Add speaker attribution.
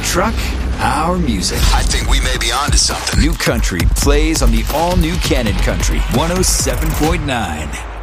Speaker 1: truck, our music.
Speaker 2: I think we may be onto something.
Speaker 1: New Country plays on the all-new Cannon Country 107.9.